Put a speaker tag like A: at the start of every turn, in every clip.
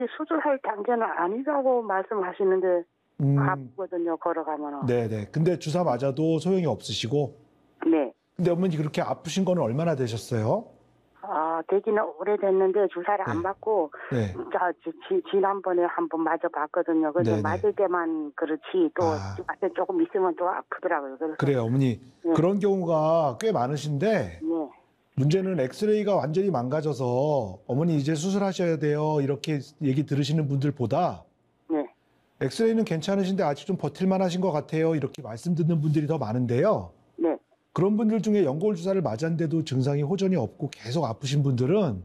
A: 수술할 단계는 아니라고 말씀하시는데 아프거든요, 걸어가면은.
B: 네네. 근데 주사 맞아도 소용이 없으시고.
A: 네.
B: 근데 어머니 그렇게 아프신 거는 얼마나 되셨어요?
A: 되기는 오래됐는데 주사를
B: 네.
A: 안 맞고
B: 네.
A: 지난번에 한번 맞아봤거든요. 근데
B: 네네.
A: 맞을 때만 그렇지 또 조금 있으면 또 아프더라고요. 그래서
B: 그래요, 어머니.
A: 네.
B: 그런 경우가 꽤 많으신데
A: 네.
B: 문제는 엑스레이가 완전히 망가져서 어머니 이제 수술하셔야 돼요. 이렇게 얘기 들으시는 분들보다
A: 네.
B: 엑스레이는 괜찮으신데 아직 좀 버틸만 하신 것 같아요. 이렇게 말씀 듣는 분들이 더 많은데요.
A: 네.
B: 그런 분들 중에 연골 주사를 맞았는데도 증상이 호전이 없고 계속 아프신 분들은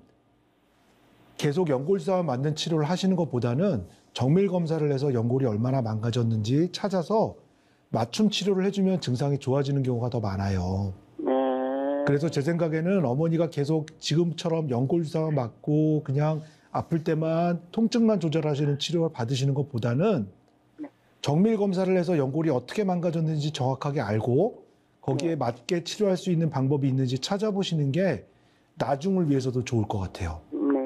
B: 계속 연골 주사와 맞는 치료를 하시는 것보다는 정밀 검사를 해서 연골이 얼마나 망가졌는지 찾아서 맞춤 치료를 해주면 증상이 좋아지는 경우가 더 많아요.
A: 네.
B: 그래서 제 생각에는 어머니가 계속 지금처럼 연골 주사만 맞고 그냥 아플 때만 통증만 조절하시는 치료를 받으시는 것보다는 정밀 검사를 해서 연골이 어떻게 망가졌는지 정확하게 알고 거기에 맞게 치료할 수 있는 방법이 있는지 찾아보시는 게 나중을 위해서도 좋을 것 같아요.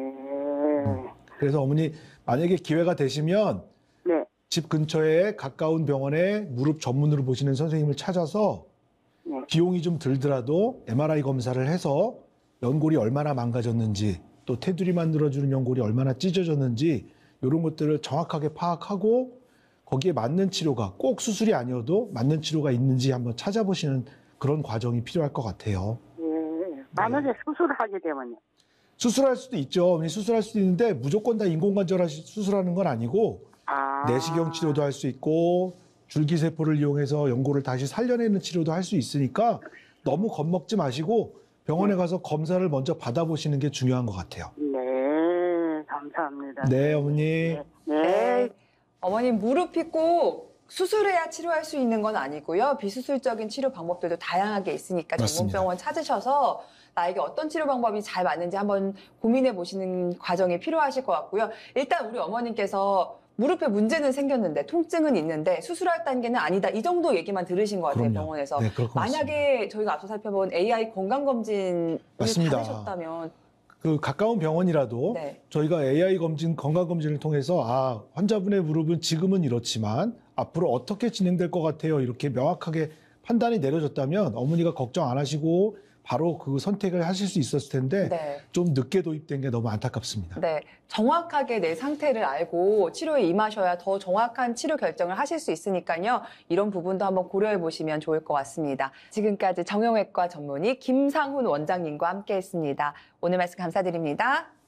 A: 네.
B: 그래서 어머니 만약에 기회가 되시면
A: 네.
B: 집 근처에 가까운 병원에 무릎 전문으로 보시는 선생님을 찾아서
A: 네.
B: 비용이 좀 들더라도 MRI 검사를 해서 연골이 얼마나 망가졌는지 또 테두리 만들어주는 연골이 얼마나 찢어졌는지 이런 것들을 정확하게 파악하고 거기에 맞는 치료가 꼭 수술이 아니어도 맞는 치료가 있는지 한번 찾아보시는 그런 과정이 필요할 것 같아요.
A: 네. 만약에 수술을 하게 되면요.
B: 수술할 수도 있죠. 어머니 수술할 수도 있는데 무조건 다 인공관절 수술하는 건 아니고 내시경 치료도 할 수 있고 줄기세포를 이용해서 연골을 다시 살려내는 치료도 할 수 있으니까 너무 겁먹지 마시고 병원에 가서 검사를 먼저 받아보시는 게 중요한 것 같아요.
A: 네. 감사합니다.
B: 네, 어머니.
A: 네.
C: 네. 어머님 무릎이 꼭 수술해야 치료할 수 있는 건 아니고요. 비수술적인 치료 방법들도 다양하게 있으니까 전문병원 찾으셔서 나에게 어떤 치료 방법이 잘 맞는지 한번 고민해 보시는 과정이 필요하실 것 같고요. 일단 우리 어머님께서 무릎에 문제는 생겼는데 통증은 있는데 수술할 단계는 아니다. 이 정도 얘기만 들으신 것 같아요.
B: 그럼요.
C: 병원에서.
B: 네, 그럴 것
C: 만약에 저희가 앞서 살펴본 AI 건강검진을
B: 맞습니다.
C: 받으셨다면
B: 그 가까운 병원이라도
C: 네.
B: 저희가 AI 검진, 건강검진을 통해서 환자분의 무릎은 지금은 이렇지만 앞으로 어떻게 진행될 것 같아요. 이렇게 명확하게 판단이 내려졌다면 어머니가 걱정 안 하시고 바로 그 선택을 하실 수 있었을 텐데
C: 네.
B: 좀 늦게 도입된 게 너무 안타깝습니다.
C: 네, 정확하게 내 상태를 알고 치료에 임하셔야 더 정확한 치료 결정을 하실 수 있으니까요. 이런 부분도 한번 고려해 보시면 좋을 것 같습니다. 지금까지 정형외과 전문의 김상훈 원장님과 함께했습니다. 오늘 말씀 감사드립니다.